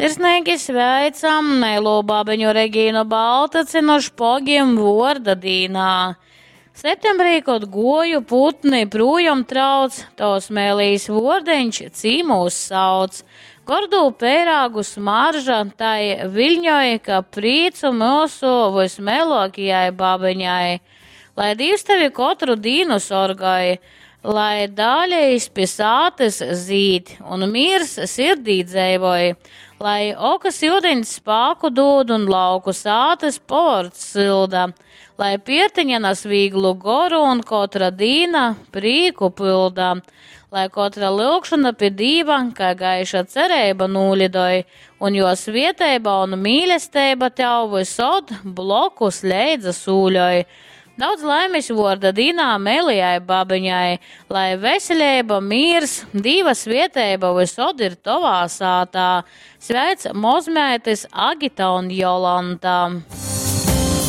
Sirsnīgi sveicam Nelu Babeņu Regīnu Baltacinu Špogiem vorda dīnā. Septembrī, kad goju putni prūjom trauc, tos mēlīs vordeņš cīmūs sauc. Gordu pērāgu smarža tai viļņoja, ka prīcu mūsu vismelokajai babeņai. Lai Dievs tevi katru dīnu sorgai, lai daļais pie sātes zīd un mirs sirdī dzēvoja, lai okas jūdeņas spāku dod un lauku sātes ports silda, lai piertiņanas vīglu goru un katra dīna prīku pilda, lai katra lūkšana pie Dīva, kā gaiša cerība nūlidoj, un jo svieteiba un mīlestība tev visod blokus leidza sūļoj. Daudz laimes vorda dīnā Melijai Babeņai, lai veselība, mīrs, Dīva svieteiba visod ir tovā sātā. Sveic mozmētis Agita un Jolanta.